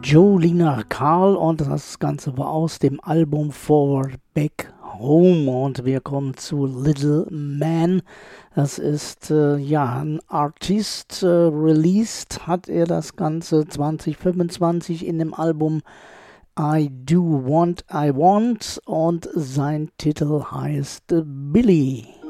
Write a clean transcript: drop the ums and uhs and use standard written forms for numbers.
Jolina Carl und das Ganze war aus dem Album Forward Back Home und wir kommen zu Little Man. Das ist ein Artist, released hat er das Ganze 2025 in dem Album I Do What I Want und sein Titel heißt Billy.